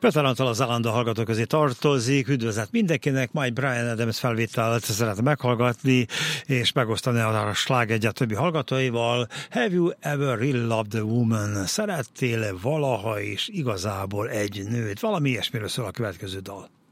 Veterántól az állandó hallgatók közé tartozik. Üdvözlet mindenkinek, majd Bryan Adams felvételt szeretne meghallgatni és megosztani a slágergyár többi hallgatóival. Have you ever really loved a woman? Szerettél valaha is igazából egy nőt? Valami ilyesmiről szól a következő dal.